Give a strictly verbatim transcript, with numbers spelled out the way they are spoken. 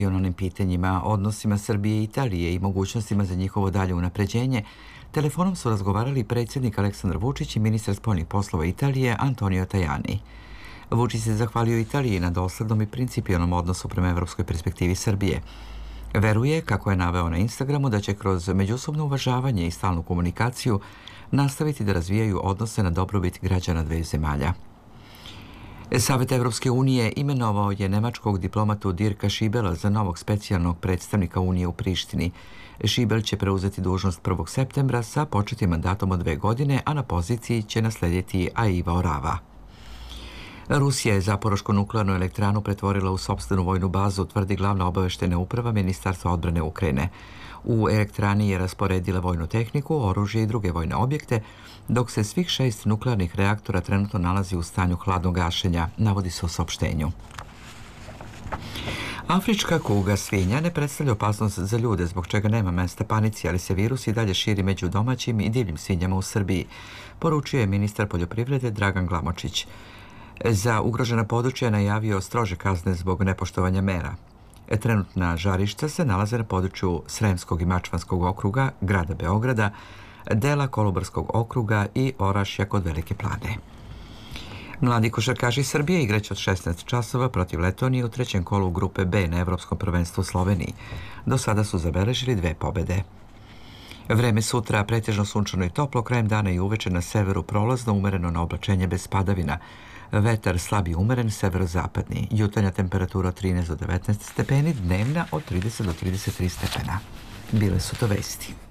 regionalnim pitanjima, odnosima Srbije i Italije i mogućnostima za njihovo dalje unapređenje, telefonom su razgovarali predsjednik Aleksandar Vučić i ministar spoljnih poslova Italije Antonio Tajani. Vučić se zahvalio Italiji na doslednom i principijelnom odnosu prema evropskoj perspektivi Srbije. Veruje, kako je naveo na Instagramu, da će kroz međusobno uvažavanje i stalnu komunikaciju nastaviti da razvijaju odnose na dobrobit građana dveju zemalja. Savet Evropske unije imenovao je nemačkog diplomatu Dirka Šibela za novog specijalnog predstavnika Unije u Prištini. Šibel će preuzeti dužnost prvog septembra sa početnim mandatom od dve godine, a na poziciji će naslediti Aiva Orava. Rusija je Zaporošku nuklearnu elektranu pretvorila u sopstvenu vojnu bazu, tvrdi glavna obaveštena uprava Ministarstva odbrane Ukrajine. U elektrani je rasporedila vojnu tehniku, oružje i druge vojne objekte, dok se svih šest nuklearnih reaktora trenutno nalazi u stanju hladnog gašenja, navodi se u saopštenju. Afrička kuga svinja ne predstavlja opasnost za ljude, zbog čega nema mesta panici, ali se virus i dalje širi među domaćim i divljim svinjama u Srbiji, poručio je ministar poljoprivrede Dragan Glamočić. Za ugrožena područja je najavio strože kazne zbog nepoštovanja mera. Trenutna žarišta se nalaze na području Sremskog i Mačvanskog okruga, grada Beograda, dela Kolubarskog okruga i Orašja kod Velike Plane. Mladi košarkaši Srbije igraće od šesnaest časova protiv Letonije u trećem kolu grupe B na Evropskom prvenstvu u Sloveniji. Do sada su zabeležili dve pobede. Vreme sutra pretežno sunčano i toplo, krajem dana i uveče na severu prolazno, umereno na oblačenje bez padavina. Vetar slab i umeren, severozapadni. Jutarnja temperatura od trinaest do devetnaest stepeni, dnevna od trideset do trideset tri stepena. Bile su to vesti.